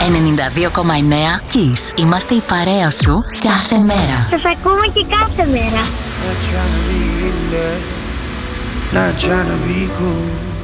92,9 Kiss. Είμαστε η παρέα σου κάθε μέρα. Σας ακούμε και κάθε μέρα. Not trying to be cool.